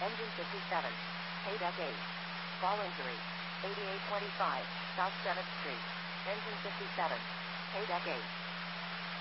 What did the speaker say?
Engine 57. Hayduck 8. Fall injury. 8825 South 7th Street. Engine 57. Hayduck 8.